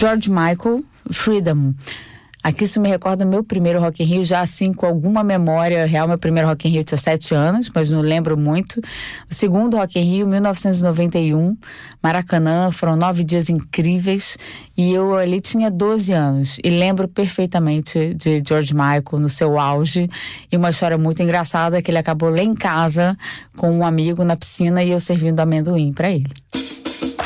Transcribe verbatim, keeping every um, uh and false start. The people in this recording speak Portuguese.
George Michael, Freedom. Aqui isso me recorda o meu primeiro Rock in Rio, já assim com alguma memória real. Meu primeiro Rock in Rio tinha sete anos, mas não lembro muito. O segundo Rock in Rio, mil novecentos e noventa e um, Maracanã, foram nove dias incríveis e eu ali tinha doze anos e lembro perfeitamente de George Michael no seu auge, e uma história muito engraçada que ele acabou lá em casa com um amigo na piscina e eu servindo amendoim para ele.